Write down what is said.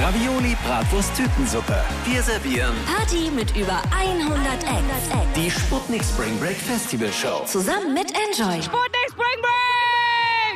Ravioli, Bratwurst, Tütensuppe. Wir servieren Party mit über 100 Acts. die Sputnik Spring Break Festival Show. Zusammen mit Enjoy. Sputnik Spring Break!